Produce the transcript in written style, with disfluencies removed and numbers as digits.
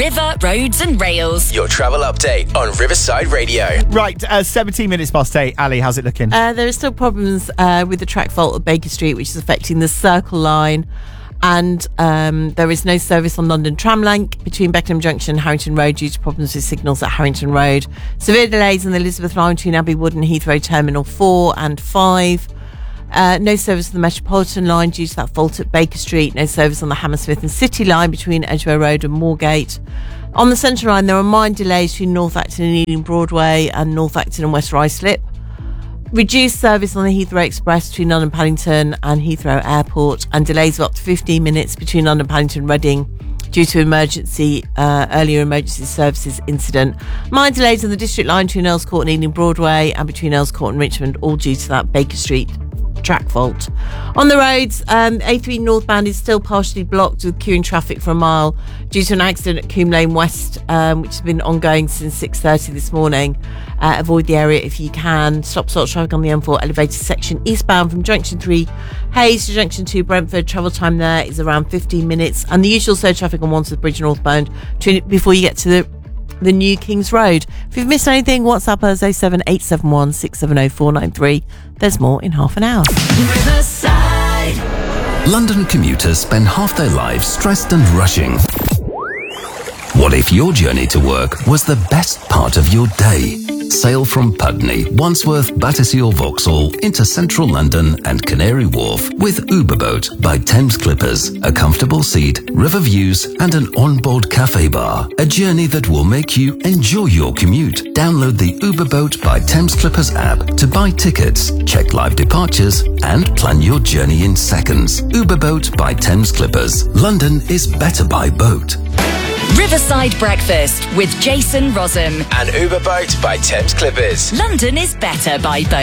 river, roads and rails. Your travel update on Riverside Radio. Right, 17 minutes past 8. Ali, how's it looking? There are still problems with the track fault at Baker Street, which is affecting the Circle Line. And there is no service on London Tramlink between Beckenham Junction and Harrington Road due to problems with signals at Harrington Road. Severe delays on the Elizabeth Line between Abbey Wood and Heathrow Terminal 4 and 5. No service on the Metropolitan Line due to that fault at Baker Street. No service on the Hammersmith and City Line between Edgware Road and Moorgate. On the Central Line, there are minor delays between North Acton and Ealing Broadway and North Acton and West Ruislip. Reduced service on the Heathrow Express between London Paddington and Heathrow Airport, and delays of up to 15 minutes between London Paddington and Reading due to earlier emergency services incident. Minor delays on the District Line between Earls Court and Ealing Broadway and between Earls Court and Richmond, all due to that Baker Street track fault. On the roads, A3 northbound is still partially blocked with queuing traffic for a mile due to an accident at Coombe Lane West, which has been ongoing since 6:30 this morning. Avoid the area if you can. Stop traffic on the M4 elevated section eastbound from Junction 3 Hayes to Junction 2 Brentford. Travel time there is around 15 minutes, and the usual surge traffic on Wandsworth Bridge northbound before you get to the new Kings Road. If you've missed anything, WhatsApp us 07871 670 493. There's more in half an hour. Riverside. London commuters spend half their lives stressed and rushing. What if your journey to work was the best part of your day? Sail from Putney, Wandsworth, Battersea or Vauxhall into central London and Canary Wharf with Uberboat by Thames Clippers. A comfortable seat, river views and an onboard cafe bar. A journey that will make you enjoy your commute. Download the Uberboat by Thames Clippers app to buy tickets, check live departures and plan your journey in seconds. Uberboat by Thames Clippers. London is better by boat. Riverside Breakfast with Jason Rossum. And Uberboat by Thames Clippers. London is better by boat.